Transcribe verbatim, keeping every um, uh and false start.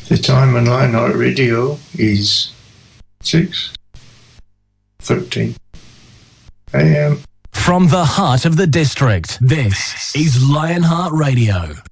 The time on Lionheart Radio is six thirteen a m. From the heart of the district, this is Lionheart Radio.